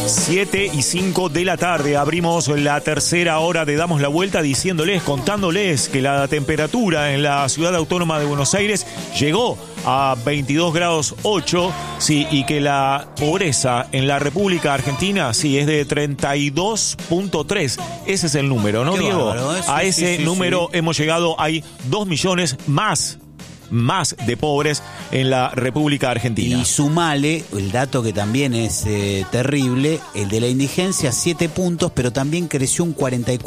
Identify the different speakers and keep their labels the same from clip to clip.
Speaker 1: 7:05 de la tarde, abrimos la tercera hora de Damos la Vuelta contándoles que la temperatura en la ciudad autónoma de Buenos Aires llegó a 22 grados 8, sí, y que la pobreza en la República Argentina, sí, es de 32.3. Ese es el número, ¿no,
Speaker 2: Qué
Speaker 1: Diego?
Speaker 2: Bárbaro,
Speaker 1: a ese número hemos llegado, hay 2 millones más de pobres en la República Argentina.
Speaker 2: Y sumale el dato que también es terrible, el de la indigencia, 7 puntos, pero también creció un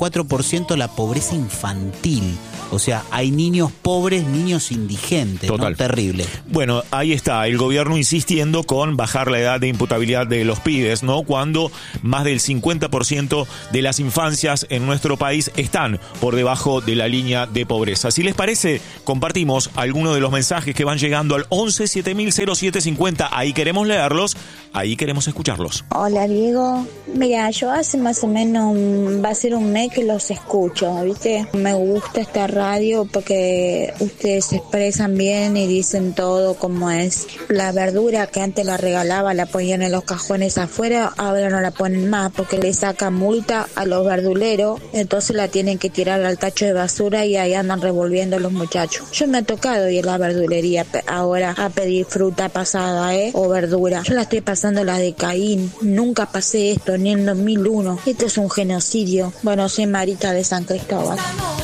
Speaker 2: 44% la pobreza infantil. O sea, hay niños pobres, niños indigentes.
Speaker 1: Total.
Speaker 2: ¿No? Terrible.
Speaker 1: Bueno, ahí está, el gobierno insistiendo con bajar la edad de imputabilidad de los pibes, ¿no? Cuando más del 50% de las infancias en nuestro país están por debajo de la línea de pobreza. Si les parece, compartimos algunos de los mensajes que van llegando al 11 7000 0750. Ahí queremos leerlos, ahí queremos escucharlos.
Speaker 3: Hola, Diego. Mira, yo hace más o menos va a ser un mes que los escucho, ¿viste? Me gusta esta radio porque ustedes se expresan bien y dicen todo como es. La verdura que antes la regalaba, la ponían en los cajones afuera, ahora no la ponen más porque le sacan multa a los verduleros, entonces la tienen que tirar al tacho de basura y ahí andan revolviendo los muchachos. Yo me ha tocado ir a la verdulería ahora a pedir fruta pasada, o verdura. Yo la estoy pasando la de Caín. Nunca pasé esto, ni en 2001. Esto es un genocidio. Bueno, soy Marita de San Cristóbal.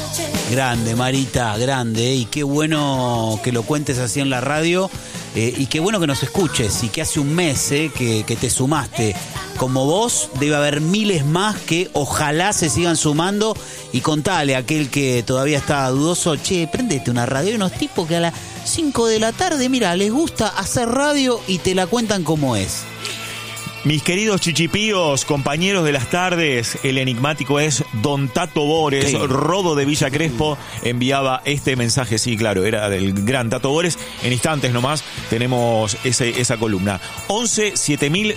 Speaker 2: Grande, Marita, grande, y qué bueno que lo cuentes así en la radio, y qué bueno que nos escuches, y que hace un mes que te sumaste. Como vos, debe haber miles más que ojalá se sigan sumando, y contale a aquel que todavía está dudoso, che, prendete una radio. Hay unos tipos que a las 5 de la tarde, mira, les gusta hacer radio y te la cuentan como es.
Speaker 1: Mis queridos chichipíos, compañeros de las tardes, el enigmático es Don Tato Bores, sí. Rodo de Villa Crespo enviaba este mensaje, sí, claro, era del gran Tato Bores. En instantes nomás tenemos esa columna. 11 7000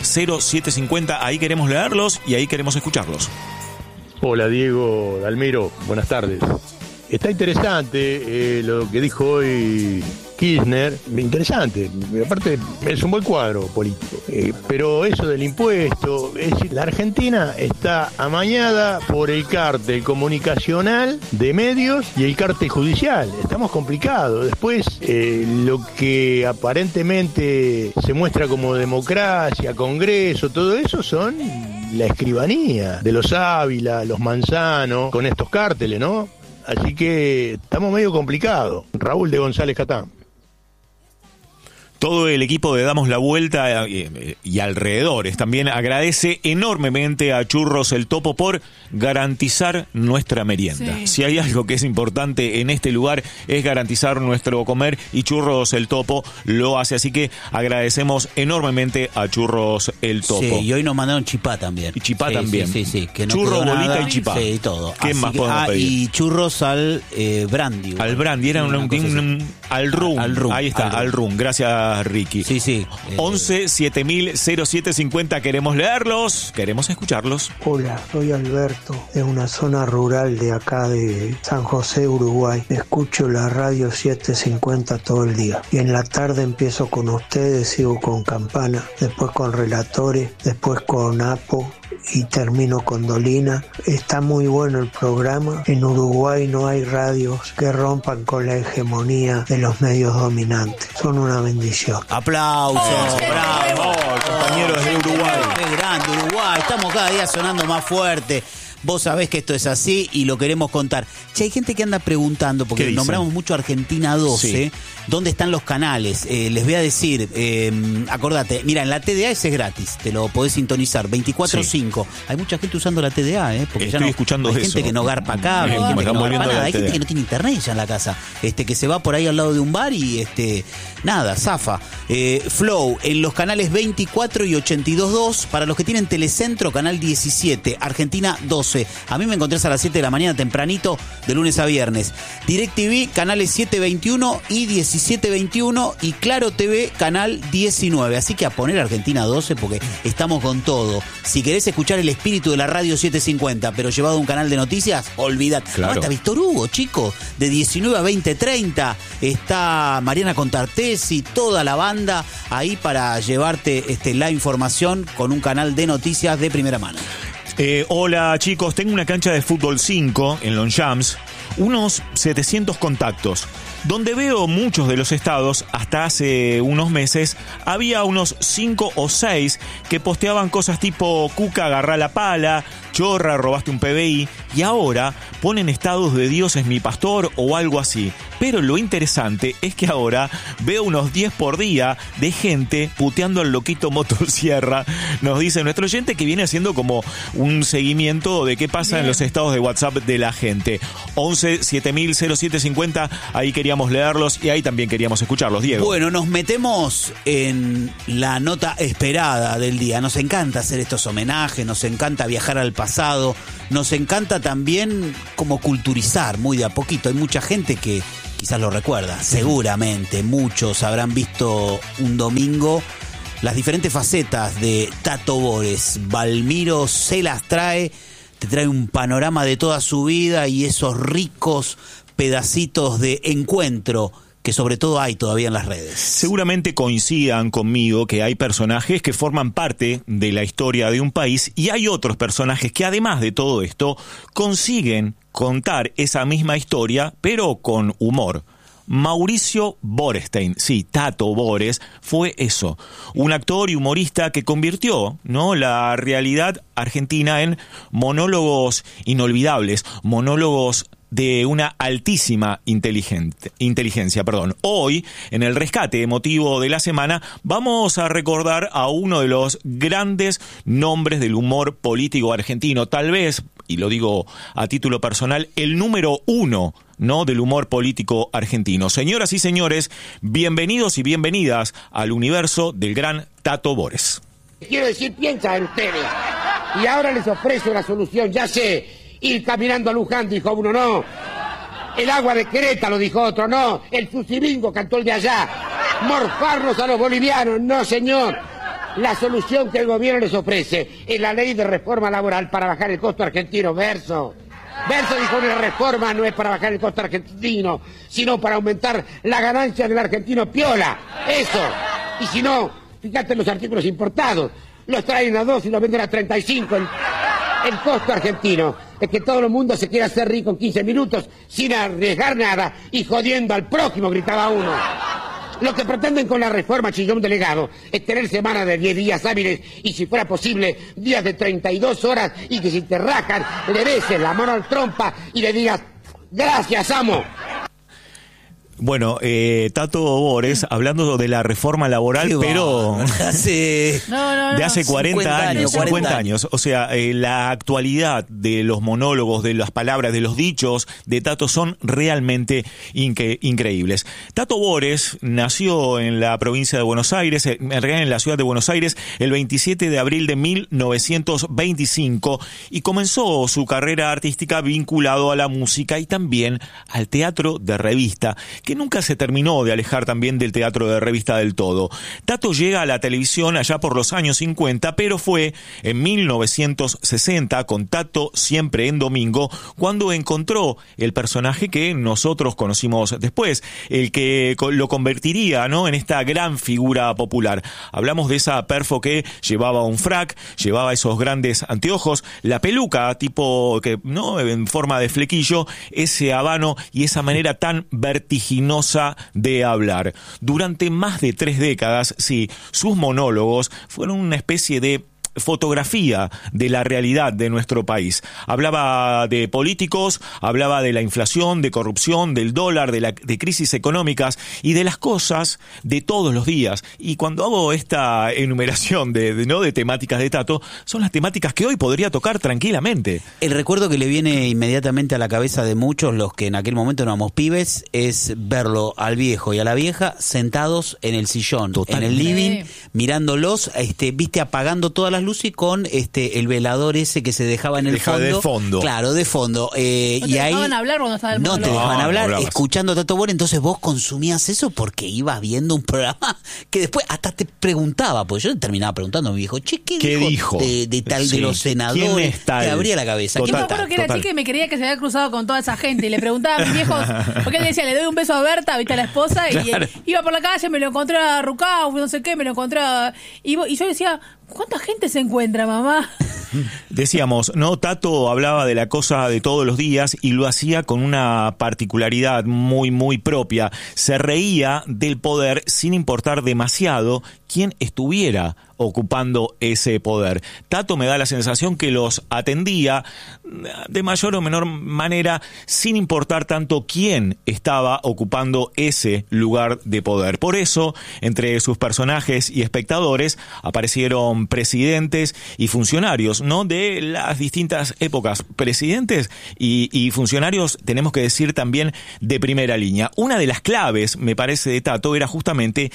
Speaker 1: 0750, ahí queremos leerlos y ahí queremos escucharlos.
Speaker 4: Hola, Diego Dalmiro, buenas tardes. Está interesante lo que dijo hoy Kirchner, interesante, aparte es un buen cuadro político, pero eso del impuesto, es decir, la Argentina está amañada por el cártel comunicacional de medios y el cártel judicial, estamos complicados. Después lo que aparentemente se muestra como democracia, Congreso, todo eso son la escribanía de los Ávila, los Manzano, con estos cárteles, ¿no? Así que estamos medio complicados. Raúl de González Catán.
Speaker 1: Todo el equipo de Damos la Vuelta y alrededores también agradece enormemente a Churros el Topo por garantizar nuestra merienda. Sí. Si hay algo que es importante en este lugar es garantizar nuestro comer, y Churros el Topo lo hace. Así que agradecemos enormemente a Churros el Topo.
Speaker 2: Sí, y hoy nos mandaron chipá también.
Speaker 1: Y chipá también.
Speaker 2: Sí, que no
Speaker 1: churro, bolita
Speaker 2: nada.
Speaker 1: Y chipá.
Speaker 2: Sí, todo.
Speaker 1: ¿Qué más podemos pedir?
Speaker 2: Y churros al brandy.
Speaker 1: Al brandy, era al rum. Ahí está, al rum. Gracias, Ricky.
Speaker 2: Sí.
Speaker 1: 11 7000 0750, queremos leerlos, queremos escucharlos.
Speaker 5: Hola, soy Alberto, de una zona rural de acá de San José, Uruguay. Escucho la radio 750 todo el día. Y en la tarde empiezo con ustedes, sigo con Campana, después con Relatores, después con Apo y termino con Dolina. Está muy bueno el programa. En Uruguay no hay radios que rompan con la hegemonía de los medios dominantes. Son una bendición.
Speaker 2: Aplausos, bravo,
Speaker 1: compañeros de Uruguay.
Speaker 2: Qué grande Uruguay, estamos cada día sonando más fuerte. Vos sabés que esto es así y lo queremos contar. Che, hay gente que anda preguntando, porque nombramos mucho Argentina 12, sí. ¿Dónde están los canales? Les voy a decir, acordate, mira, en la TDA ese es gratis, te lo podés sintonizar, 24/5. Sí. Hay mucha gente usando la TDA, porque
Speaker 1: estoy
Speaker 2: ya no,
Speaker 1: escuchando
Speaker 2: hay
Speaker 1: eso.
Speaker 2: gente que no garpa cable, hay gente que no garpa nada, hay gente que no tiene internet ya en la casa, que se va por ahí al lado de un bar y nada, zafa. Flow, en los canales 24 y 82.2, para los que tienen Telecentro, canal 17, Argentina 12. 12. A mí me encontrás a las 7 de la mañana tempranito, de lunes a viernes. DirecTV, canales 721 y 1721 y Claro TV, canal 19. Así que a poner Argentina 12 porque estamos con todo. Si querés escuchar el espíritu de la radio 750, pero llevado a un canal de noticias, olvidate.
Speaker 1: Claro.
Speaker 2: Está Víctor Hugo, chicos, de 19 a 20:30. Está Mariana Contartesi, toda la banda ahí para llevarte la información con un canal de noticias de primera mano.
Speaker 1: Hola chicos, tengo una cancha de fútbol 5 en Longchamps, unos 700 contactos, donde veo muchos de los estados. Hasta hace unos meses había unos 5 o 6 que posteaban cosas tipo Cuca, agarrá la pala, Chorra, robaste un PBI, y ahora ponen estados de Dios es mi pastor o algo así. Pero lo interesante es que ahora veo unos 10 por día de gente puteando al loquito motosierra. Nos dice nuestro oyente que viene haciendo como un seguimiento de qué pasa en los estados de WhatsApp de la gente. 11 7000 0750, ahí queríamos leerlos y ahí también queríamos escucharlos, Diego.
Speaker 2: Bueno, nos metemos en la nota esperada del día. Nos encanta hacer estos homenajes, nos encanta viajar al pasado, nos encanta también como culturizar muy de a poquito. Hay mucha gente que quizás lo recuerda, seguramente muchos habrán visto un domingo las diferentes facetas de Tato Bores. Balmiro se las trae, te trae un panorama de toda su vida y esos ricos pedacitos de encuentro que sobre todo hay todavía en las redes.
Speaker 1: Seguramente coincidan conmigo que hay personajes que forman parte de la historia de un país y hay otros personajes que además de todo esto consiguen contar esa misma historia pero con humor. Mauricio Borestein, sí, Tato Bores, fue eso, un actor y humorista que convirtió, ¿no?, la realidad argentina en monólogos inolvidables, monólogos de una altísima inteligencia. Hoy, en el rescate emotivo de la semana, vamos a recordar a uno de los grandes nombres del humor político argentino, tal vez, y lo digo a título personal, el número 1, ¿no?, del humor político argentino. Señoras y señores, bienvenidos y bienvenidas al universo del gran Tato Bores.
Speaker 6: Quiero decir, piensan ustedes, y ahora les ofrezco una solución, ya sé. Ir caminando a Luján, dijo uno, no. El agua de Querétaro, dijo otro, no. El Fusillingo, cantó el de allá. Morfarnos a los bolivianos, no, señor. La solución que el gobierno les ofrece es la ley de reforma laboral para bajar el costo argentino. Verso dijo, una reforma no es para bajar el costo argentino, sino para aumentar la ganancia del argentino piola. Eso. Y si no, fíjate en los artículos importados. Los traen a 2 y los venden a 35. El costo argentino es que todo el mundo se quiere hacer rico en 15 minutos sin arriesgar nada y jodiendo al prójimo, gritaba uno. Lo que pretenden con la reforma, chillón delegado, es tener semanas de 10 días hábiles y, si fuera posible, días de 32 horas y que si te rajan, le beses la mano al trompa y le digas, gracias, amo.
Speaker 1: Bueno, Tato Bores, hablando de la reforma laboral, pero
Speaker 2: de
Speaker 1: hace 40 años, 50 años. O sea, la actualidad de los monólogos, de las palabras, de los dichos de Tato son realmente increíbles. Tato Bores nació en la provincia de Buenos Aires, en realidad en la ciudad de Buenos Aires, el 27 de abril de 1925 y comenzó su carrera artística vinculado a la música y también al teatro de revista, que nunca se terminó de alejar también del teatro de revista del todo. Tato llega a la televisión allá por los años 50, pero fue en 1960, con Tato siempre en domingo, cuando encontró el personaje que nosotros conocimos después, el que lo convertiría, ¿no?, en esta gran figura popular. Hablamos de esa perfo que llevaba un frac, llevaba esos grandes anteojos, la peluca tipo que, ¿no?, en forma de flequillo, ese habano y esa manera tan vertiginosa de hablar. Durante más de 3 décadas, sí, sus monólogos fueron una especie de fotografía de la realidad de nuestro país. Hablaba de políticos, hablaba de la inflación, de corrupción, del dólar, de crisis económicas y de las cosas de todos los días. Y cuando hago esta enumeración de temáticas de Tato, son las temáticas que hoy podría tocar tranquilamente.
Speaker 2: El recuerdo que le viene inmediatamente a la cabeza de muchos, los que en aquel momento no éramos pibes, es verlo al viejo y a la vieja sentados en el sillón, en el living, mirándolos, viste, apagando todas las luces Lucy con el velador ese que se dejaba en el fondo.
Speaker 1: De fondo.
Speaker 2: Claro, de fondo.
Speaker 7: ¿No te dejaban hablar cuando estaba el
Speaker 2: No te
Speaker 7: monólogo?
Speaker 2: dejaban hablar,
Speaker 1: hablabas.
Speaker 2: escuchando a Tato Bores, entonces vos consumías eso porque ibas viendo un programa que después hasta te preguntaba, porque yo terminaba preguntando a mi viejo, che, ¿qué dijo? De tal
Speaker 1: Sí.
Speaker 2: de los senadores?
Speaker 1: ¿Quién es tal?
Speaker 2: Te abría la cabeza.
Speaker 7: Yo
Speaker 2: ¿Quién
Speaker 7: me
Speaker 2: es tal?
Speaker 7: acuerdo que era chica y me creía que se había cruzado con toda esa gente y le preguntaba a mis viejos, porque él decía, le doy un beso a Berta, viste, a la esposa,
Speaker 1: Claro.
Speaker 7: y iba por la calle, me lo encontré a Rucau, no sé qué, me lo encontré y yo decía, ¿cuánta gente se encuentra, mamá?
Speaker 1: Decíamos, ¿no? Tato hablaba de la cosa de todos los días y lo hacía con una particularidad muy, muy propia. Se reía del poder sin importar demasiado quién estuviera ocupando ese poder. Tato me da la sensación que los atendía de mayor o menor manera sin importar tanto quién estaba ocupando ese lugar de poder. Por eso, entre sus personajes y espectadores aparecieron presidentes y funcionarios, ¿no? De las distintas épocas. Presidentes y funcionarios, tenemos que decir también de primera línea. Una de las claves, me parece, de Tato era justamente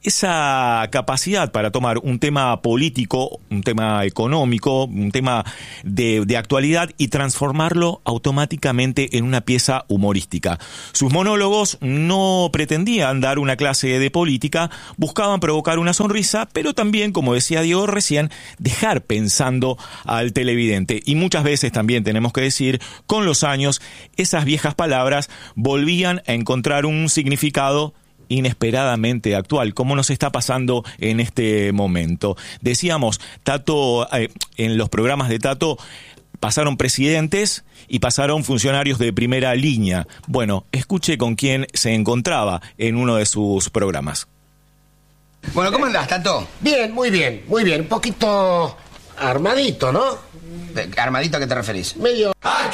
Speaker 1: esa capacidad para tomar un tema político, un tema económico, un tema de actualidad y transformarlo automáticamente en una pieza humorística. Sus monólogos no pretendían dar una clase de política, buscaban provocar una sonrisa, pero también, como decía Diego recién, dejar pensando al televidente. Y muchas veces también, tenemos que decir, con los años, esas viejas palabras volvían a encontrar un significado inesperadamente actual, como nos está pasando en este momento. Decíamos, Tato, en los programas de Tato pasaron presidentes y pasaron funcionarios de primera línea. Bueno, escuche con quién se encontraba en uno de sus programas.
Speaker 8: Bueno, ¿cómo andás, Tato?
Speaker 6: Bien, muy bien, muy bien. Un poquito armadito, ¿no?
Speaker 8: ¿Armadito a qué te referís?
Speaker 6: Medio...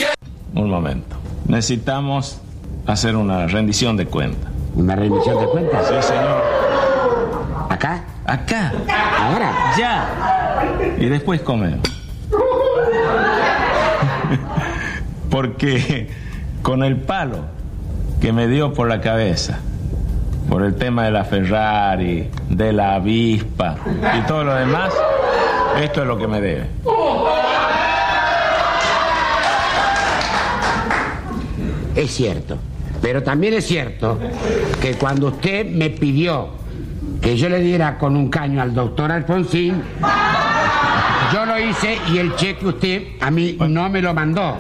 Speaker 9: Un momento. Necesitamos hacer una rendición de cuentas.
Speaker 6: ¿Una rendición de cuentas?
Speaker 9: Sí, señor.
Speaker 6: ¿Acá?
Speaker 9: Acá.
Speaker 6: ¿Ahora?
Speaker 9: Ya. Y después comemos. Porque con el palo que me dio por la cabeza, por el tema de la Ferrari, de la avispa y todo lo demás, esto es lo que me debe.
Speaker 6: Es cierto. Pero también es cierto que cuando usted me pidió que yo le diera con un caño al doctor Alfonsín, yo lo hice y el cheque usted a mí no me lo mandó.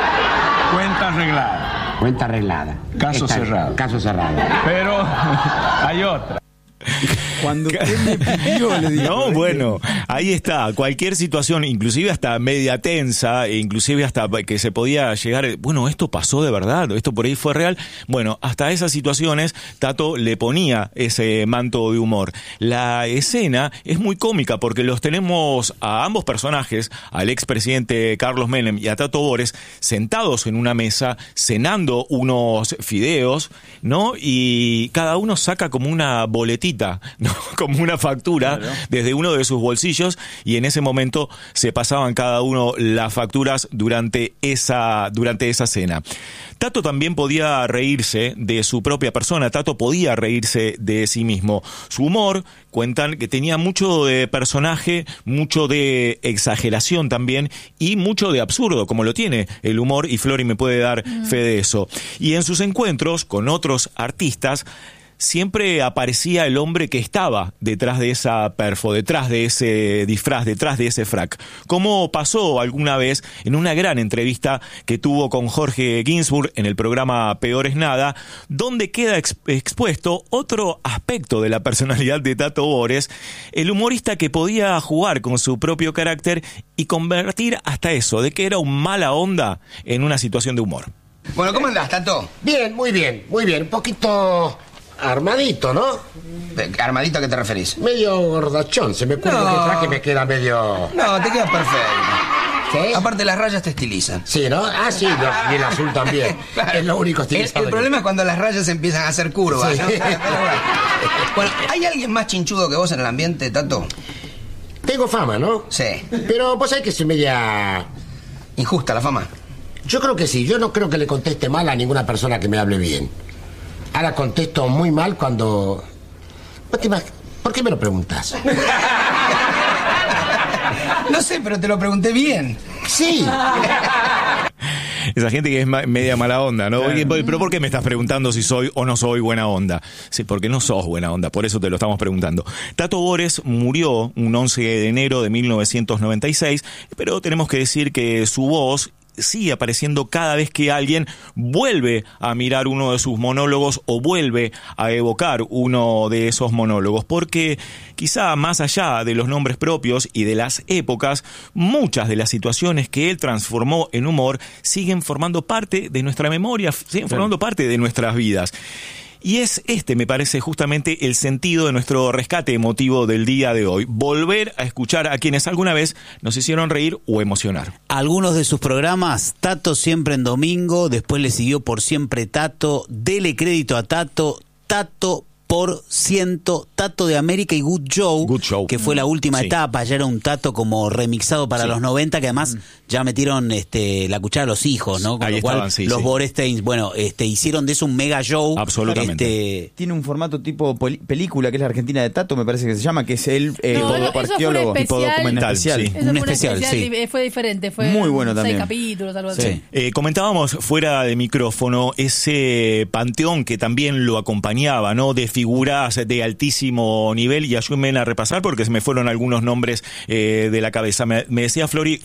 Speaker 9: Cuenta arreglada.
Speaker 6: Cuenta arreglada.
Speaker 9: Caso cerrado.
Speaker 6: Caso cerrado.
Speaker 9: Pero hay otra.
Speaker 2: Cuando usted me pidió, le digo.
Speaker 1: No, bueno, ahí está. Cualquier situación, inclusive hasta media tensa, e inclusive hasta que se podía llegar, bueno, esto pasó de verdad, esto por ahí fue real. Bueno, hasta esas situaciones Tato le ponía ese manto de humor. La escena es muy cómica porque los tenemos a ambos personajes, al expresidente Carlos Menem y a Tato Bores, sentados en una mesa, cenando unos fideos, ¿no? Y cada uno saca como una boletita, ¿no? Como una factura, claro, desde uno de sus bolsillos, y en ese momento se pasaban cada uno las facturas durante esa cena. Tato también podía reírse de su propia persona, Tato podía reírse de sí mismo. Su humor, cuentan que tenía mucho de personaje, mucho de exageración también, y mucho de absurdo, como lo tiene el humor, y Flori me puede dar fe de eso. Y en sus encuentros con otros artistas, siempre aparecía el hombre que estaba detrás de esa perfo, detrás de ese disfraz, detrás de ese frac. Como pasó alguna vez en una gran entrevista que tuvo con Jorge Ginsburg en el programa Peor es Nada, donde queda expuesto otro aspecto de la personalidad de Tato Bores, el humorista que podía jugar con su propio carácter y convertir hasta eso, de que era un mala onda, en una situación de humor.
Speaker 8: Bueno, ¿cómo andás, Tato?
Speaker 6: Bien, muy bien, muy bien. Un poquito... armadito, ¿no?
Speaker 8: ¿Armadito a qué te referís?
Speaker 6: Medio gordachón, se me ocurre que traje me queda medio...
Speaker 8: No, te queda perfecto.
Speaker 6: ¿Sí?
Speaker 8: Aparte las rayas te estilizan.
Speaker 6: Sí, ¿no? Ah, sí, y el azul también.
Speaker 8: Claro.
Speaker 6: Es lo único estilizado.
Speaker 8: El problema es cuando las rayas empiezan a hacer curvas,
Speaker 6: sí,
Speaker 8: ¿no? Bueno, ¿hay alguien más chinchudo que vos en el ambiente, Tato?
Speaker 6: Tengo fama, ¿no?
Speaker 8: Sí.
Speaker 6: Pero vos sabés que soy media...
Speaker 8: injusta la fama.
Speaker 6: Yo creo que sí. Yo no creo que le conteste mal a ninguna persona que me hable bien. Ahora contesto muy mal cuando... ¿Por qué me lo preguntas?
Speaker 8: No sé, pero te lo pregunté bien.
Speaker 6: Sí.
Speaker 1: Esa gente que es media mala onda, ¿no?
Speaker 2: Claro.
Speaker 1: Pero ¿por qué me estás preguntando si soy o no soy buena onda? Sí, porque no sos buena onda, por eso te lo estamos preguntando. Tato Bores murió un 11 de enero de 1996, pero tenemos que decir que su voz sigue apareciendo cada vez que alguien vuelve a mirar uno de sus monólogos o vuelve a evocar uno de esos monólogos, porque quizá más allá de los nombres propios y de las épocas, muchas de las situaciones que él transformó en humor siguen formando parte de nuestra memoria, siguen formando parte de nuestras vidas. Y es me parece, justamente el sentido de nuestro rescate emotivo del día de hoy. Volver a escuchar a quienes alguna vez nos hicieron reír o emocionar.
Speaker 2: Algunos de sus programas, Tato siempre en domingo, después le siguió Por Siempre Tato, Dele Crédito a Tato, Tato por ciento, Tato de América y Good Show, que fue la última etapa. Ya era un Tato como remixado para los 90, que además ya metieron la cuchara a los hijos, ¿no? Con
Speaker 10: Ahí
Speaker 2: lo cual
Speaker 10: estaban,
Speaker 2: los Boresteins, hicieron de eso un mega show.
Speaker 1: Absolutamente.
Speaker 10: Tiene un formato tipo película, que es la Argentina de Tato, me parece que se llama, que es el
Speaker 7: arqueólogo.
Speaker 10: tipo documental.
Speaker 7: Eso
Speaker 2: Un especial, sí.
Speaker 7: Fue diferente, fue
Speaker 10: muy bueno
Speaker 7: 6
Speaker 10: también.
Speaker 7: capítulos, algo así.
Speaker 1: Comentábamos fuera de micrófono ese panteón que también lo acompañaba, ¿no? De figuras de altísimo nivel, y ayúdenme a repasar porque se me fueron algunos nombres de la cabeza. Me decía Flori,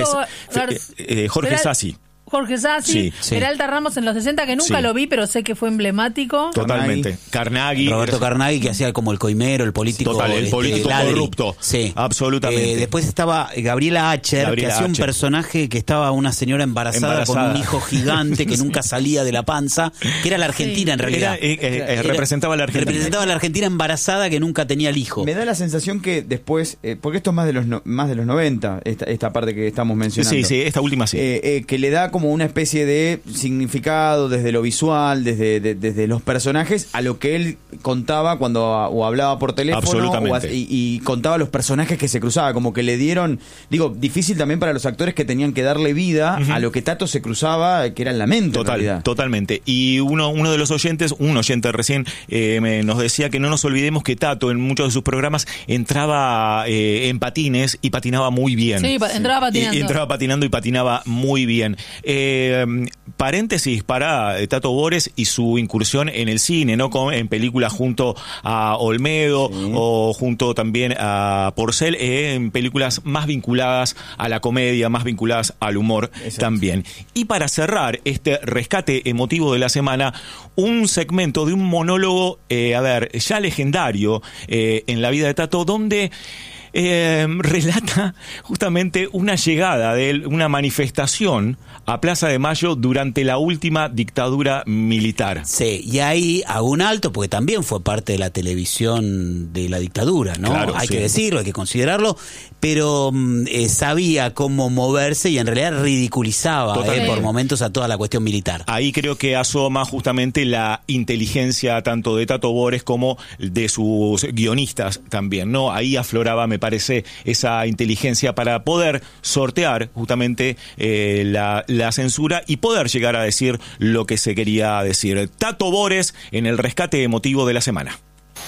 Speaker 1: Jorge Sassi.
Speaker 7: Jorge Sassi, Peralta Ramos en los 60, que nunca lo vi, pero sé que fue emblemático.
Speaker 1: Totalmente. Carnaghi.
Speaker 2: Roberto Carnaghi, que hacía como el coimero, el político.
Speaker 1: Total, el político corrupto.
Speaker 2: Sí.
Speaker 1: Absolutamente.
Speaker 2: Después estaba Gabriela Acher, que hacía un personaje que estaba una señora embarazada con un hijo gigante que nunca salía de la panza, que era la Argentina en realidad.
Speaker 1: Representaba a la Argentina.
Speaker 2: Representaba a la Argentina embarazada que nunca tenía el hijo.
Speaker 10: Me da la sensación que después, porque esto es más de los 90, esta parte que estamos mencionando.
Speaker 1: Sí, esta última sí.
Speaker 10: Que le da como una especie de significado desde lo visual, desde los personajes, a lo que él contaba o hablaba por teléfono y contaba los personajes que se cruzaba, como que le dieron, difícil también para los actores que tenían que darle vida a lo que Tato se cruzaba, que era en la mente.
Speaker 1: Totalmente. Y uno de los oyentes, un oyente recién nos decía que no nos olvidemos que Tato en muchos de sus programas entraba en patines y patinaba muy bien.
Speaker 7: Sí, entraba patinando.
Speaker 1: Entraba patinando y patinaba muy bien. Paréntesis para Tato Bores y su incursión en el cine, ¿no? En películas junto a Olmedo o junto también a Porcel, en películas más vinculadas a la comedia, más vinculadas al humor también. Y para cerrar este rescate emotivo de la semana, un segmento de un monólogo, ya legendario en la vida de Tato, donde relata justamente una llegada de él, una manifestación a Plaza de Mayo durante la última dictadura militar.
Speaker 2: Sí, y ahí hago un alto porque también fue parte de la televisión de la dictadura, ¿no?
Speaker 1: Claro,
Speaker 2: hay que decirlo, hay que considerarlo, pero sabía cómo moverse y en realidad ridiculizaba por momentos a toda la cuestión militar.
Speaker 1: Ahí creo que asoma justamente la inteligencia tanto de Tato Bores como de sus guionistas también, ¿no? Ahí afloraba, me parece, esa inteligencia para poder sortear justamente la censura y poder llegar a decir lo que se quería decir. Tato Bores en el rescate emotivo de la semana.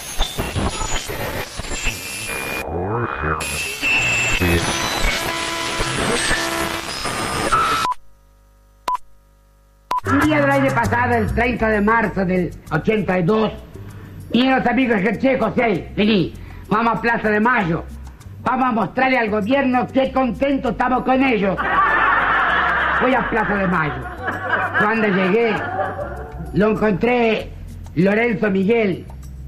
Speaker 6: Un día del año pasado, el 30 de marzo del 82, y los amigos dijeron: che, José, vení, vamos a Plaza de Mayo, vamos a mostrarle al gobierno qué contentos estamos con ellos. Voy a Plaza de Mayo. Cuando llegué, lo encontré Lorenzo Miguel,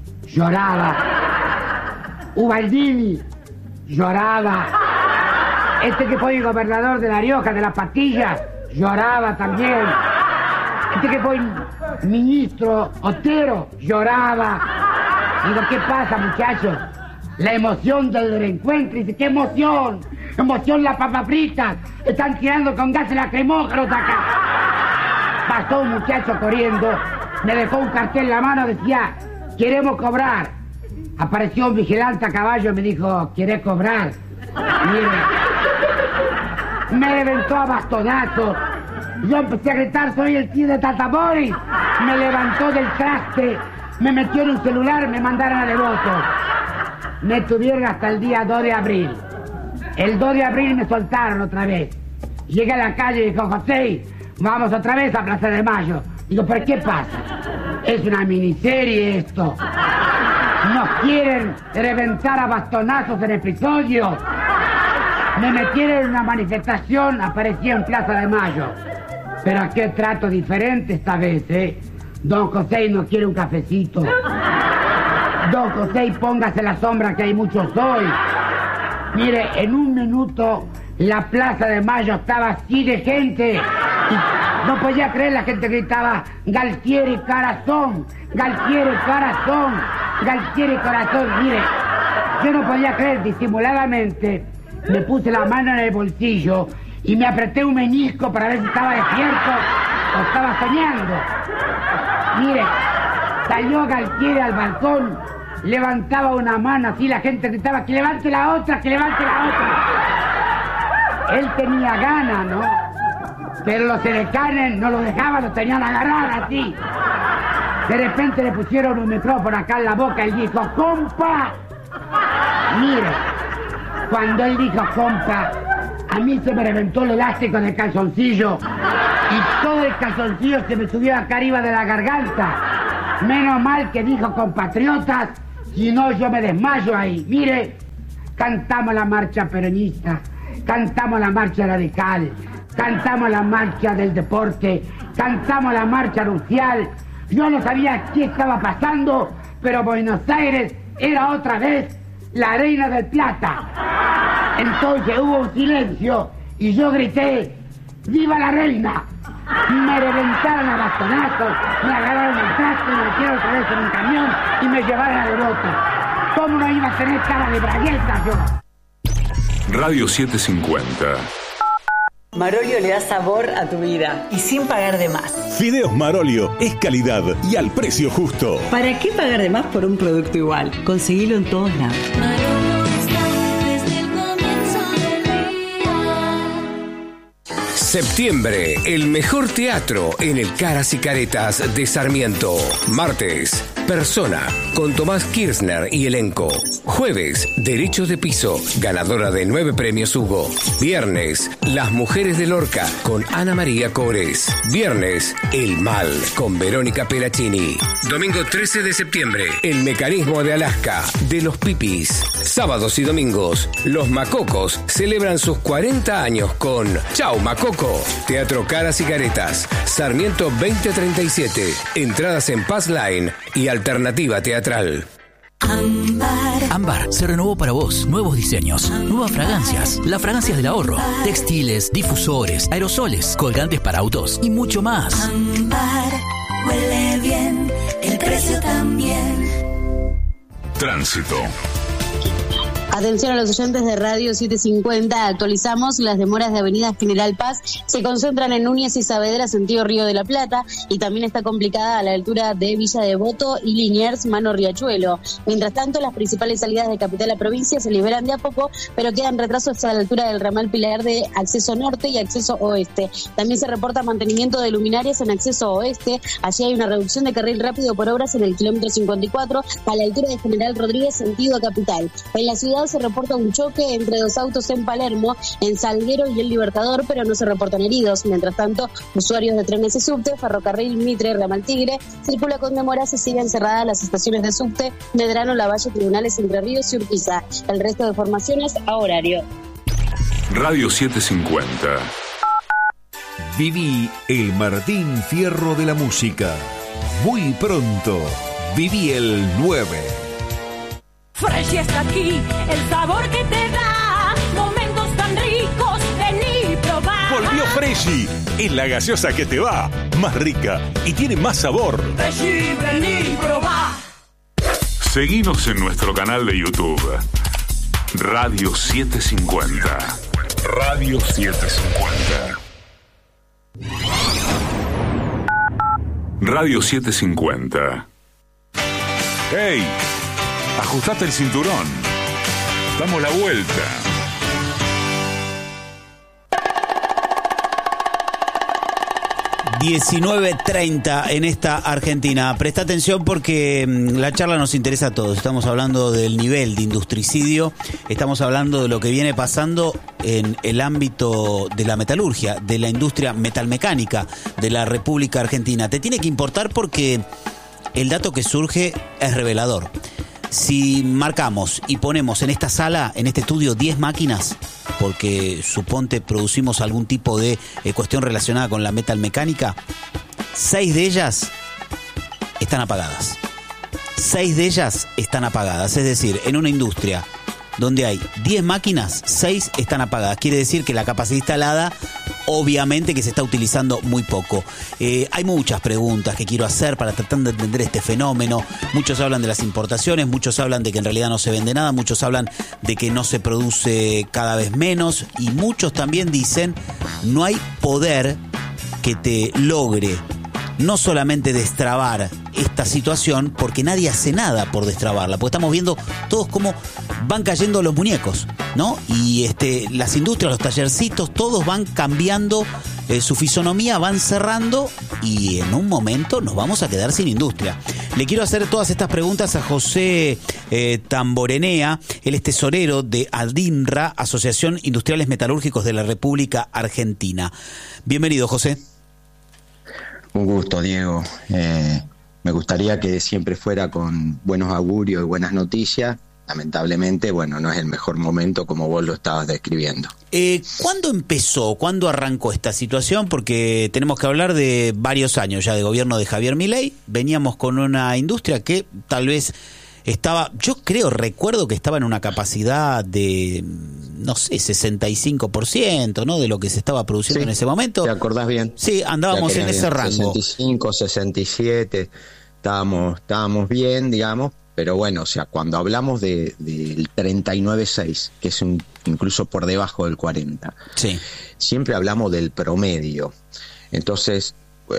Speaker 6: lloraba. Ubaldini, lloraba. Este que fue el gobernador de La Rioja, de las pastillas, lloraba también. Este que fue el ministro Otero, lloraba. Digo, ¿qué pasa, muchachos? La emoción del reencuentro. Dice, ¿qué emoción? Emoción las papas fritas. Están tirando con gases lacrimógenos acá. Pasó un muchacho corriendo, me dejó un cartel en la mano, decía, queremos cobrar. Apareció un vigilante a caballo y me dijo, ¿querés cobrar? Mire, me reventó a bastonazos. Yo empecé a gritar, soy el tío de Tato Bores. Me levantó del traste, me metió en un celular, me mandaron a Devoto. Me tuvieron hasta el día 2 de abril. El 2 de abril me soltaron otra vez. Llegué a la calle y dijo, José, vamos otra vez a Plaza de Mayo. Digo, ¿pero qué pasa? Es una miniserie esto. Nos quieren reventar a bastonazos en episodio. Me metieron en una manifestación, aparecí en Plaza de Mayo. Pero ¿a qué trato diferente esta vez, Don José no quiere un cafecito. Don José, póngase la sombra que hay muchos hoy. Mire, en un minuto la Plaza de Mayo estaba así de gente. Y no podía creer, la gente gritaba, Galtieri Corazón, Galtieri Corazón, Galtieri Corazón. Mire, yo no podía creer, disimuladamente me puse la mano en el bolsillo y me apreté un menisco para ver si estaba despierto o estaba soñando. Mire, salió Galtieri al balcón, levantaba una mano así, la gente gritaba, que levante la otra, que levante la otra. Él tenía ganas, ¿no? Pero los edecanes no lo dejaban, lo tenían agarrado así. De repente le pusieron un micrófono acá en la boca y dijo, ¡compa! Mire, cuando él dijo compa, a mí se me reventó el elástico del calzoncillo y todo el calzoncillo se me subió acá arriba de la garganta. Menos mal que dijo compatriotas, si no yo me desmayo ahí. Mire, cantamos la marcha peronista, cantamos la marcha radical, cantamos la marcha del deporte, cantamos la marcha nupcial. Yo no sabía qué estaba pasando, pero Buenos Aires era otra vez la reina del Plata. Entonces hubo un silencio y yo grité, ¡viva la reina! Me reventaron a bastonazos, me agarraron el trasto, me metieron otra vez en un camión y me llevaron a Devoto. ¿Cómo no iba a tener cara de bragueta yo?
Speaker 11: Radio 750.
Speaker 12: Marolio le da sabor a tu vida y sin pagar de más.
Speaker 13: Fideos Marolio es calidad y al precio justo.
Speaker 12: ¿Para qué pagar de más por un producto igual? Conseguilo en todos lados.
Speaker 14: Septiembre, el mejor teatro en el Caras y Caretas de Sarmiento. Martes, Persona, con Tomás Kirchner y elenco. Jueves, Derechos de Piso, ganadora de 9 premios Hugo. Viernes, Las Mujeres de Lorca, con Ana María Cores. Viernes, El Mal, con Verónica Pelacini. Domingo 13 de septiembre, El Mecanismo de Alaska, de Los Pipis. Sábados y domingos, Los Macocos celebran sus 40 años con Chau Macoco. Teatro Caras y Caretas, Sarmiento 2037. Entradas en Pass Line y Alternativa Teatral.
Speaker 15: Ámbar se renovó para vos. Nuevos diseños, nuevas fragancias, las fragancias del ahorro, textiles, difusores, aerosoles, colgantes para autos y mucho más.
Speaker 16: Ámbar huele bien, el precio también.
Speaker 11: Tránsito.
Speaker 17: Atención a los oyentes de Radio 750, actualizamos las demoras de Avenida General Paz, se concentran en Núñez y Saavedra, sentido Río de la Plata, y también está complicada a la altura de Villa Devoto y Liniers, mano Riachuelo. Mientras tanto, las principales salidas de capital a provincia se liberan de a poco, pero quedan retrasos hasta la altura del ramal Pilar de acceso norte y acceso oeste. También se reporta mantenimiento de luminarias en acceso oeste, allí hay una reducción de carril rápido por obras en el kilómetro 54, a la altura de General Rodríguez, sentido capital. En la ciudad se reporta un choque entre dos autos en Palermo, en Salguero y El Libertador, pero no se reportan heridos. Mientras tanto, usuarios de trenes y subte, Ferrocarril Mitre, Ramal Tigre, circula con demoras y siguen cerradas las estaciones de subte, Medrano, Lavalle, Tribunales, Entre Ríos y Urquiza. El resto de formaciones a horario.
Speaker 11: Radio 750.
Speaker 13: Viví el Martín Fierro de la música. Muy pronto, viví el 9.
Speaker 16: Fresh está aquí, el sabor que te da momentos tan ricos, vení probar.
Speaker 13: Volvió Freshy, es la gaseosa que te va, más rica y tiene más sabor.
Speaker 16: Freshy, vení probar.
Speaker 11: Seguinos en nuestro canal de YouTube. Radio 750. Radio 750. Radio 750. ¡Hey! Ajustate el cinturón. Damos la vuelta.
Speaker 2: 19:30 en esta Argentina. Presta atención porque la charla nos interesa a todos. Estamos hablando del nivel de industricidio, estamos hablando de lo que viene pasando en el ámbito de la metalurgia, de la industria metalmecánica de la República Argentina. Te tiene que importar porque el dato que surge es revelador. Si marcamos y ponemos en esta sala, en este estudio, 10 máquinas, porque suponte producimos algún tipo de cuestión relacionada con la metalmecánica, 6 de ellas están apagadas. 6 de ellas están apagadas. Es decir, en una industria donde hay 10 máquinas, 6 están apagadas. Quiere decir que la capacidad instalada, obviamente que se está utilizando muy poco. Hay muchas preguntas que quiero hacer para tratar de entender este fenómeno. Muchos hablan de las importaciones, muchos hablan de que en realidad no se vende nada, muchos hablan de que no se produce cada vez menos y muchos también dicen no hay poder que te logre no solamente destrabar esta situación, porque nadie hace nada por destrabarla, porque estamos viendo todos cómo van cayendo los muñecos, ¿no? Y las industrias, los tallercitos, todos van cambiando su fisonomía, van cerrando y en un momento nos vamos a quedar sin industria. Le quiero hacer todas estas preguntas a José Tamborenea, él es tesorero de ADINRA, Asociación Industriales Metalúrgicos de la República Argentina. Bienvenido, José.
Speaker 18: Un gusto, Diego. Me gustaría que siempre fuera con buenos augurios y buenas noticias. Lamentablemente, bueno, no es el mejor momento como vos lo estabas describiendo.
Speaker 2: ¿Cuándo empezó? ¿Cuándo arrancó esta situación? Porque tenemos que hablar de varios años ya de gobierno de Javier Milei. Veníamos con una industria que tal vez estaba, recuerdo que estaba en una capacidad de, no sé, 65%, ¿no? De lo que se estaba produciendo en ese momento.
Speaker 18: ¿Te acordás bien?
Speaker 2: Sí, andábamos en ese rango.
Speaker 18: 65, 67, estábamos bien, digamos, pero bueno, o sea, cuando hablamos del 39.6, que es incluso por debajo del 40,
Speaker 2: sí,
Speaker 18: siempre hablamos del promedio. Entonces,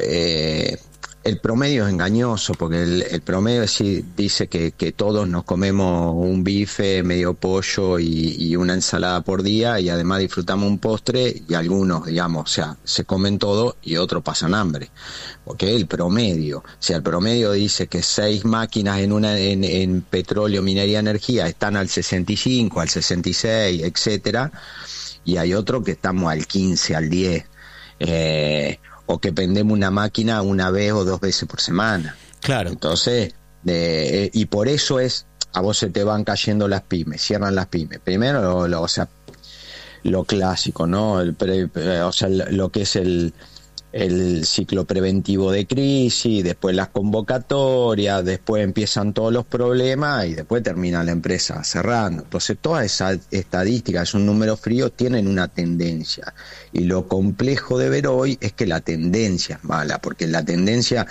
Speaker 18: el promedio es engañoso, porque el promedio sí dice que todos nos comemos un bife, medio pollo y una ensalada por día, y además disfrutamos un postre, y algunos, digamos, o sea, se comen todo y otros pasan hambre. Porque el promedio, o sea, el promedio dice que 6 máquinas en petróleo, minería, energía están al 65, al 66, etcétera, y hay otro que estamos al 15, al 10, o que prendemos una máquina una vez o 2 veces por semana.
Speaker 2: Claro.
Speaker 18: Entonces, y por eso a vos se te van cayendo las pymes, cierran las pymes. Primero, o sea, lo clásico, ¿no? O sea, lo que es el ciclo preventivo de crisis, después las convocatorias, después empiezan todos los problemas y después termina la empresa cerrando. Entonces todas esas estadísticas, esos números fríos, tienen una tendencia, y lo complejo de ver hoy es que la tendencia es mala, porque la tendencia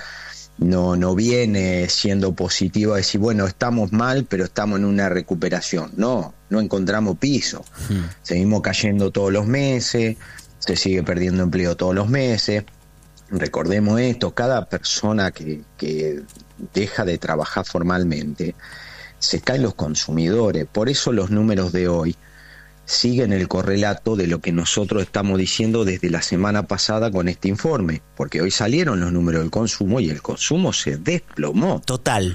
Speaker 18: no viene siendo positiva, decir, bueno, estamos mal pero estamos en una recuperación. No encontramos piso, seguimos cayendo todos los meses, se sigue perdiendo empleo todos los meses. Recordemos esto, cada persona que deja de trabajar formalmente, se caen los consumidores. Por eso los números de hoy siguen el correlato de lo que nosotros estamos diciendo desde la semana pasada con este informe, porque hoy salieron los números del consumo y el consumo se desplomó.
Speaker 2: Total.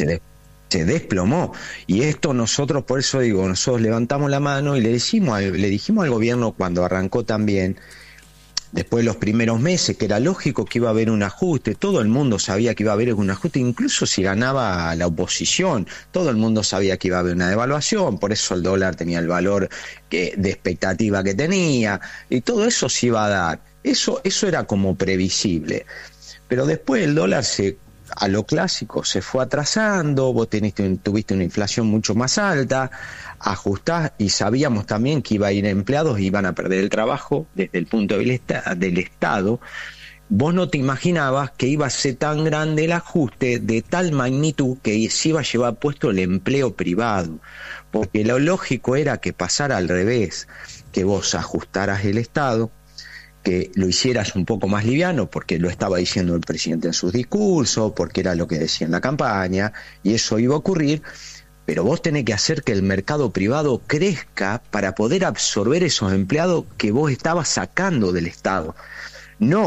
Speaker 18: Se desplomó, y esto nosotros, por eso digo, nosotros levantamos la mano y le dijimos al gobierno cuando arrancó también, después de los primeros meses, que era lógico que iba a haber un ajuste. Todo el mundo sabía que iba a haber un ajuste, incluso si ganaba la oposición, todo el mundo sabía que iba a haber una devaluación, por eso el dólar tenía el valor de expectativa que tenía, y todo eso se iba a dar. Eso era como previsible, pero después el dólar a lo clásico se fue atrasando, vos tuviste una inflación mucho más alta, ajustás, y sabíamos también que iba a ir empleados y iban a perder el trabajo desde el punto de vista del Estado. Vos no te imaginabas que iba a ser tan grande el ajuste, de tal magnitud, que se iba a llevar puesto el empleo privado, porque lo lógico era que pasara al revés, que vos ajustaras el Estado, que lo hicieras un poco más liviano, porque lo estaba diciendo el presidente en sus discursos, porque era lo que decía en la campaña, y eso iba a ocurrir, pero vos tenés que hacer que el mercado privado crezca para poder absorber esos empleados que vos estabas sacando del Estado. No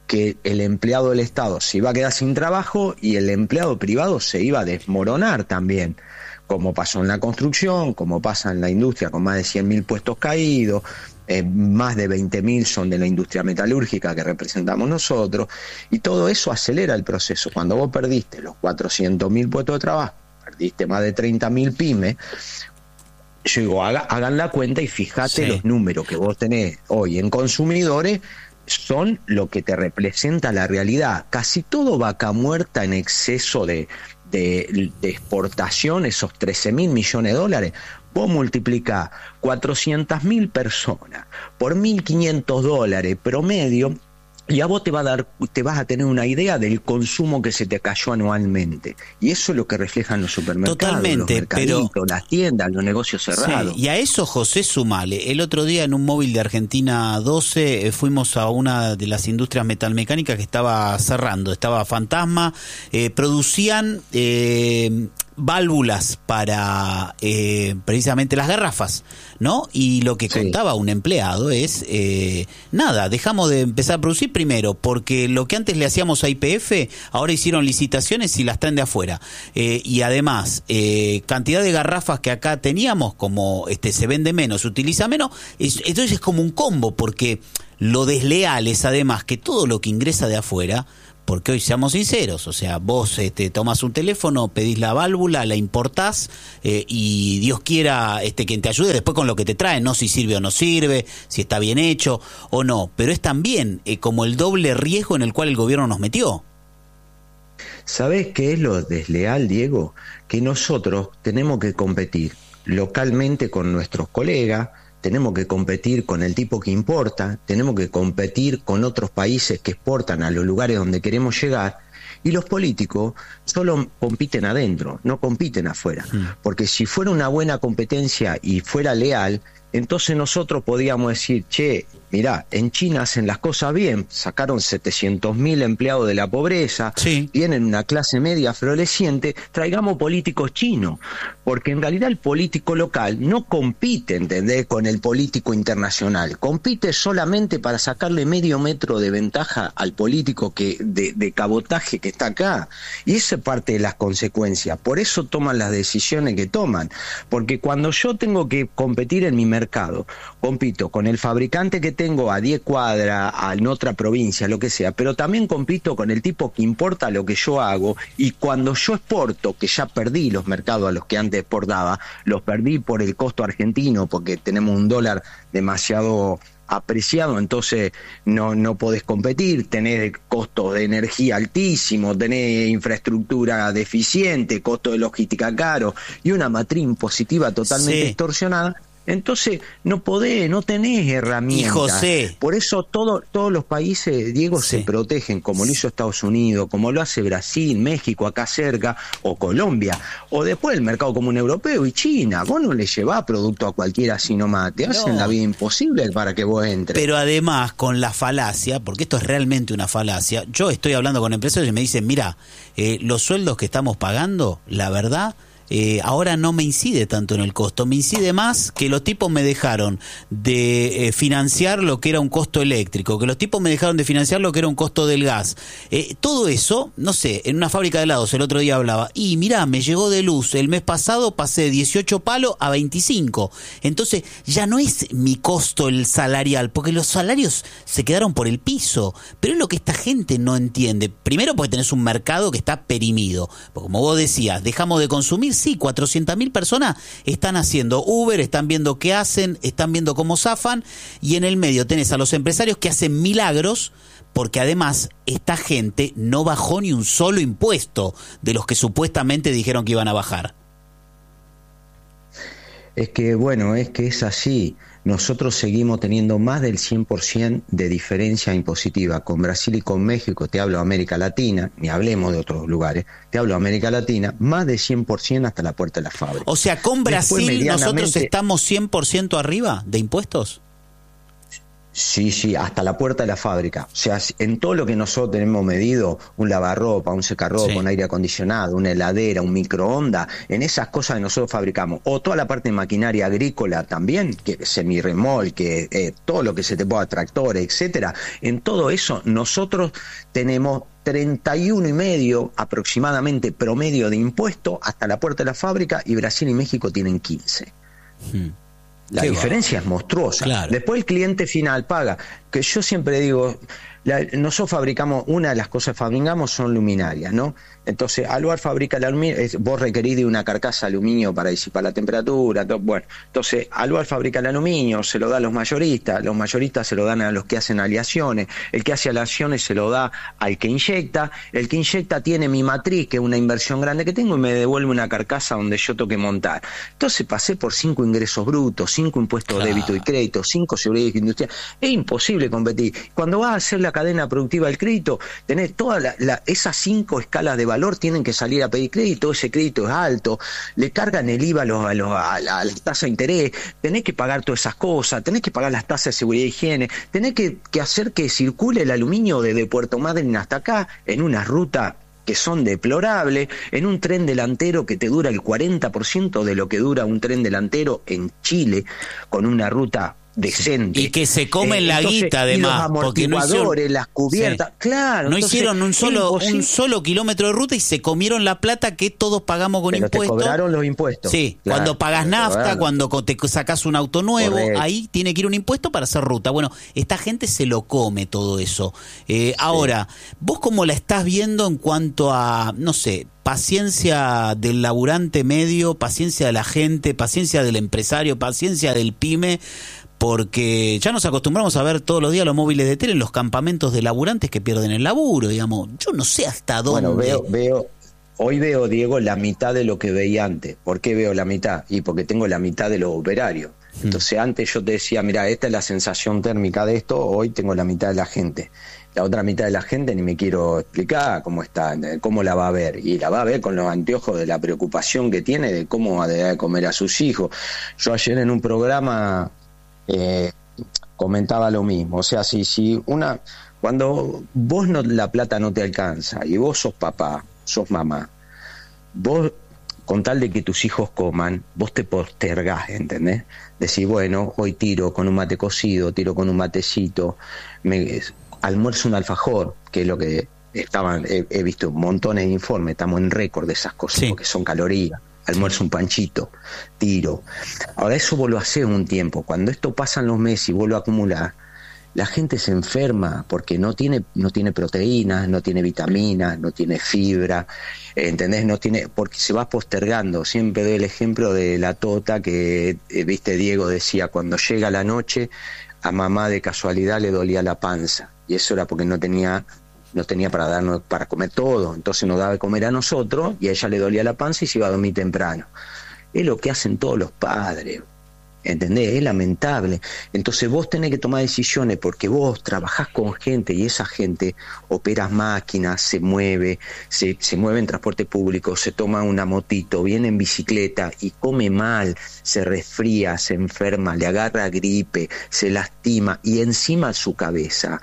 Speaker 18: que el empleado del Estado se iba a quedar sin trabajo y el empleado privado se iba a desmoronar también, como pasó en la construcción, como pasa en la industria con más de 100.000 puestos caídos, más de 20.000 son de la industria metalúrgica que representamos nosotros, y todo eso acelera el proceso. Cuando vos perdiste los 400.000 puestos de trabajo, perdiste más de 30.000 pymes, yo digo, hagan la cuenta y fíjate los números que vos tenés hoy en consumidores, son lo que te representa la realidad. Casi todo vaca muerta en exceso de exportación, esos 13.000 millones de dólares, vos multiplicás 400.000 personas por $1.500 promedio, y a vos te vas a tener una idea del consumo que se te cayó anualmente. Y eso es lo que reflejan los supermercados,
Speaker 2: totalmente,
Speaker 18: los mercaditos, las tiendas, los negocios cerrados.
Speaker 2: Sí, y a eso, José, sumale. El otro día en un móvil de Argentina 12 fuimos a una de las industrias metalmecánicas que estaba cerrando, estaba fantasma, producían válvulas para precisamente las garrafas, ¿no? Y lo que contaba un empleado es, nada, dejamos de empezar a producir primero, porque lo que antes le hacíamos a YPF, ahora hicieron licitaciones y las traen de afuera. Y además, cantidad de garrafas que acá teníamos, como se vende menos, se utiliza menos, entonces es como un combo, porque lo desleal es además que todo lo que ingresa de afuera, porque hoy seamos sinceros, o sea, vos tomás un teléfono, pedís la válvula, la importás y Dios quiera quien te ayude después con lo que te traen, no si sirve o no sirve, si está bien hecho o no, pero es también como el doble riesgo en el cual el gobierno nos metió.
Speaker 18: ¿Sabés qué es lo desleal, Diego? Que nosotros tenemos que competir localmente con nuestros colegas, tenemos que competir con el tipo que importa, tenemos que competir con otros países que exportan a los lugares donde queremos llegar, y los políticos solo compiten adentro, no compiten afuera. Porque si fuera una buena competencia y fuera leal, entonces nosotros podíamos decir, che, mirá, en China hacen las cosas bien, sacaron 700.000 empleados de la pobreza, tienen una clase media floreciente, traigamos políticos chinos, porque en realidad el político local no compite, ¿entendés?, con el político internacional, compite solamente para sacarle medio metro de ventaja al político de cabotaje que está acá, y esa es parte de las consecuencias. Por eso toman las decisiones que toman, porque cuando yo tengo que competir en mi mercado, compito con el fabricante que tengo a 10 cuadras, en otra provincia, lo que sea, pero también compito con el tipo que importa lo que yo hago, y cuando yo exporto, que ya perdí los mercados a los que antes exportaba, los perdí por el costo argentino, porque tenemos un dólar demasiado apreciado, entonces no podés competir, tenés costos de energía altísimos, tenés infraestructura deficiente, costo de logística caro y una matriz impositiva totalmente distorsionada. Entonces no tenés herramientas. Y José, por eso todos los países, Diego, se protegen, como lo hizo Estados Unidos, como lo hace Brasil, México acá cerca, o Colombia, o después el mercado común europeo y China. Vos no le llevás producto a cualquiera así nomás, te hacen la vida imposible para que vos entres.
Speaker 2: Pero además con la falacia, porque esto es realmente una falacia, yo estoy hablando con empresarios y me dicen, mira, los sueldos que estamos pagando, la verdad, ahora no me incide tanto en el costo, me incide más que los tipos me dejaron de financiar lo que era un costo eléctrico, que los tipos me dejaron de financiar lo que era un costo del gas. Todo eso, no sé, en una fábrica de helados el otro día hablaba, y mirá, me llegó de luz, el mes pasado pasé de 18 palos a 25, entonces ya no es mi costo el salarial, porque los salarios se quedaron por el piso, pero es lo que esta gente no entiende. Primero porque tenés un mercado que está perimido, porque como vos decías, dejamos de consumir. Sí, 400.000 personas están haciendo Uber, están viendo qué hacen, están viendo cómo zafan, y en el medio tenés a los empresarios que hacen milagros, porque además esta gente no bajó ni un solo impuesto de los que supuestamente dijeron que iban a bajar.
Speaker 18: Es que, bueno, es así. Nosotros seguimos teniendo más del 100% de diferencia impositiva con Brasil y con México. Te hablo de América Latina, ni hablemos de otros lugares, te hablo de América Latina, más de 100% hasta la puerta de la fábrica.
Speaker 2: O sea, con Brasil nosotros estamos 100% arriba de impuestos.
Speaker 18: Sí, hasta la puerta de la fábrica. O sea, en todo lo que nosotros tenemos medido, un lavarropa, un secarropa, un aire acondicionado, una heladera, un microondas, en esas cosas que nosotros fabricamos, o toda la parte de maquinaria agrícola también, que semirremolque, todo lo que se te pueda, tractores, etcétera, en todo eso nosotros tenemos 31,5 aproximadamente promedio de impuesto hasta la puerta de la fábrica, y Brasil y México tienen 15. La diferencia es monstruosa. Claro. Después el cliente final paga. Que yo siempre digo, nosotros fabricamos, una de las cosas que fabricamos son luminarias, ¿no? Entonces, Aluar fabrica el aluminio, vos requerís de una carcasa de aluminio para disipar la temperatura, bueno, entonces Aluar fabrica el aluminio, se lo da a los mayoristas se lo dan a los que hacen aleaciones, el que hace aleaciones se lo da al que inyecta, el que inyecta tiene mi matriz, que es una inversión grande que tengo, y me devuelve una carcasa donde yo tengo que montar. Entonces pasé por 5 ingresos brutos, 5 impuestos de débito y crédito, 5 seguridad industrial. Es imposible competir. Cuando vas a hacer la cadena productiva del crédito, tenés todas esas 5 escalas de valor, tienen que salir a pedir crédito, ese crédito es alto, le cargan el IVA a las tasas de interés, tenés que pagar todas esas cosas, tenés que pagar las tasas de seguridad y higiene, tenés que hacer que circule el aluminio desde Puerto Madryn hasta acá, en una ruta que son deplorables, en un tren delantero que te dura el 40% de lo que dura un tren delantero en Chile, con una ruta decente.
Speaker 2: Y que se comen la guita, además,
Speaker 18: porque no hicieron las cubiertas, claro,
Speaker 2: no hicieron un solo kilómetro de ruta y se comieron la plata que todos pagamos con impuestos.
Speaker 18: Te cobraron los impuestos.
Speaker 2: Sí, claro, cuando pagas nafta, cuando te sacás un auto nuevo, ahí tiene que ir un impuesto para hacer ruta. Bueno, esta gente se lo come todo eso. Ahora, ¿vos cómo la estás viendo en cuanto a, no sé, paciencia del laburante medio, paciencia de la gente, paciencia del empresario, paciencia del pyme? Porque ya nos acostumbramos a ver todos los días los móviles de tele en los campamentos de laburantes que pierden el laburo, digamos. Yo no sé hasta dónde.
Speaker 18: Bueno, hoy veo, Diego, la mitad de lo que veía antes. ¿Por qué veo la mitad? Y porque tengo la mitad de los operarios. Entonces antes yo te decía, mira, esta es la sensación térmica de esto, hoy tengo la mitad de la gente. La otra mitad de la gente ni me quiero explicar cómo está, cómo la va a ver. Y la va a ver con los anteojos de la preocupación que tiene de cómo va a deber comer a sus hijos. Yo ayer en un programa comentaba lo mismo. O sea, cuando vos la plata no te alcanza y vos sos papá, sos mamá, vos, con tal de que tus hijos coman, vos te postergás, ¿entendés? Decís, bueno, hoy tiro con un mate cocido, tiro con un matecito, almuerzo un alfajor, que es lo que he visto montones de informes, estamos en récord de esas cosas, porque son calorías. Almuerzo un panchito, tiro. Ahora eso vos lo hacés un tiempo. Cuando esto pasan los meses y vos lo acumulás, la gente se enferma porque no tiene proteínas, no tiene vitaminas, no tiene fibra, ¿entendés? Porque se va postergando. Siempre doy el ejemplo de la tota que, viste, Diego decía, cuando llega la noche, a mamá de casualidad le dolía la panza. Y eso era porque no tenía para comer todo, entonces nos daba de comer a nosotros y a ella le dolía la panza y se iba a dormir temprano. Es lo que hacen todos los padres, ¿entendés? Es lamentable. Entonces vos tenés que tomar decisiones porque vos trabajás con gente y esa gente opera máquinas, se mueve en transporte público, se toma una motito, viene en bicicleta y come mal, se resfría, se enferma, le agarra gripe, se lastima y encima su cabeza,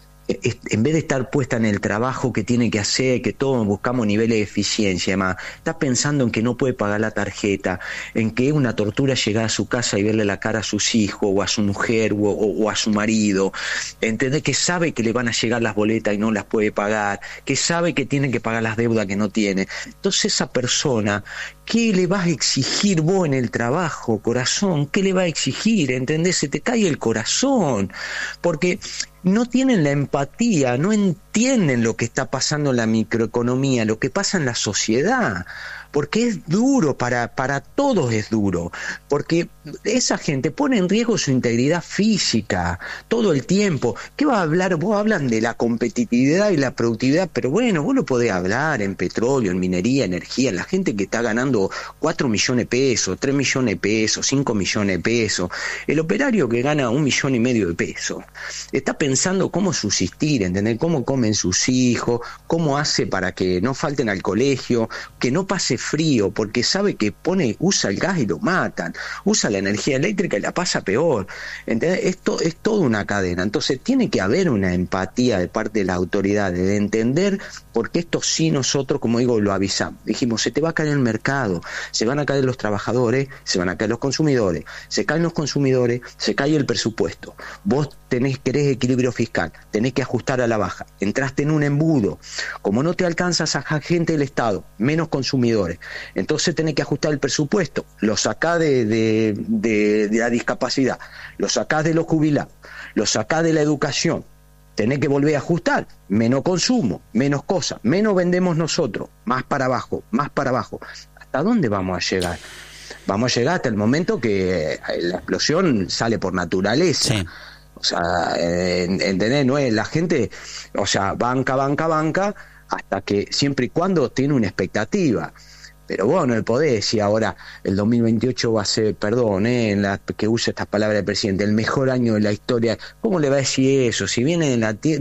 Speaker 18: en vez de estar puesta en el trabajo que tiene que hacer, que todos buscamos niveles de eficiencia, además, está pensando en que no puede pagar la tarjeta, en que es una tortura llegar a su casa y verle la cara a sus hijos, o a su mujer, o a su marido, ¿entendés? Que sabe que le van a llegar las boletas y no las puede pagar, que sabe que tiene que pagar las deudas que no tiene. Entonces esa persona, ¿qué le vas a exigir vos en el trabajo, corazón? ¿Qué le vas a exigir? ¿Entendés? Se te cae el corazón, porque no tienen la empatía, no entienden lo que está pasando en la microeconomía, lo que pasa en la sociedad, porque es duro, para todos es duro, porque esa gente pone en riesgo su integridad física todo el tiempo. ¿Qué va a hablar? Vos hablan de la competitividad y la productividad, pero bueno, vos lo podés hablar en petróleo, en minería, energía, la gente que está ganando 4 millones de pesos, 3 millones de pesos, 5 millones de pesos, el operario que gana 1,5 millones de pesos, está pensando cómo subsistir, ¿entendés? Cómo comen sus hijos, cómo hace para que no falten al colegio, que no pase frío, porque sabe que usa el gas y lo matan, usa la energía eléctrica y la pasa peor. ¿Entendés? Esto es toda una cadena. Entonces tiene que haber una empatía de parte de las autoridades, de entender por qué esto sí nosotros, como digo, lo avisamos. Dijimos, se te va a caer el mercado, se van a caer los trabajadores, se van a caer los consumidores, se caen los consumidores, se cae el presupuesto. Vos querés equilibrio fiscal, tenés que ajustar a la baja, entraste en un embudo, como no te alcanzas a gente del Estado, menos consumidores, entonces tenés que ajustar el presupuesto, lo sacás de la discapacidad, lo sacás de los jubilados, lo sacás de la educación, tenés que volver a ajustar, menos consumo, menos cosas, menos vendemos nosotros, más para abajo, ¿hasta dónde vamos a llegar? Vamos a llegar hasta el momento que la explosión sale por naturaleza. Sí. O sea, ¿entendés? No es la gente, o sea, banca, hasta que siempre y cuando tiene una expectativa. Pero vos no le podés decir ahora, el 2028 va a ser, perdón, que use estas palabras del presidente, el mejor año de la historia. ¿Cómo le va a decir eso? Si viene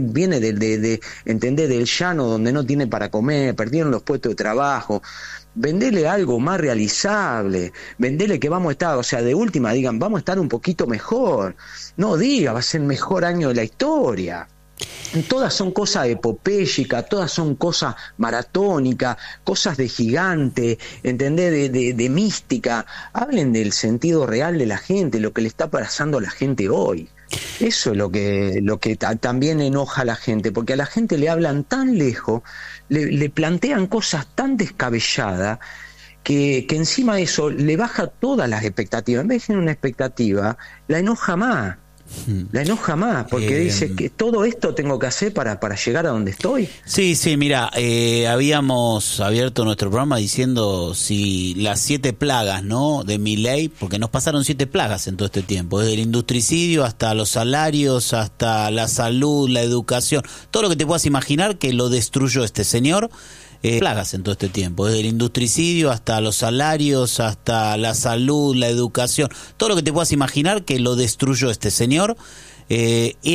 Speaker 18: ¿entendés? Del llano donde no tiene para comer, perdieron los puestos de trabajo. Vendele algo más realizable, vendele que vamos a estar, o sea, de última digan, vamos a estar un poquito mejor, no diga, va a ser el mejor año de la historia. Todas son cosas epopélicas, todas son cosas maratónicas, cosas de gigante, ¿entendés? De mística. Hablen del sentido real de la gente, lo que le está pasando a la gente hoy. Eso es lo que también enoja a la gente, porque a la gente le hablan tan lejos, le plantean cosas tan descabelladas que encima de eso le baja todas las expectativas. En vez de tener una expectativa, la enoja más. Porque dice que todo esto tengo que hacer para llegar a donde estoy.
Speaker 2: Sí, mira, habíamos abierto nuestro programa diciendo si las 7 plagas, ¿no?, de Milei, porque nos pasaron 7 plagas en todo este tiempo, desde el industricidio hasta los salarios, hasta la salud, la educación, todo lo que te puedas imaginar que lo destruyó este señor. Plagas en todo este tiempo, desde el industricidio hasta los salarios, hasta la salud, la educación, todo lo que te puedas imaginar que lo destruyó este señor.